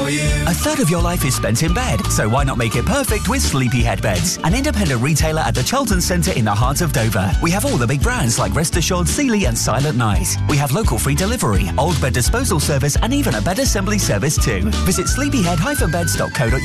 for you. A third of your life is spent in bed, so why not make it perfect with Sleepyhead Beds, an independent retailer at the Charlton Centre in the heart of Dover. We have all the big brands like Rest Assured, Sealy and Silent Night. We have local free delivery, old bed disposal service and even a bed assembly service too. Visit sleepyhead-beds.co.uk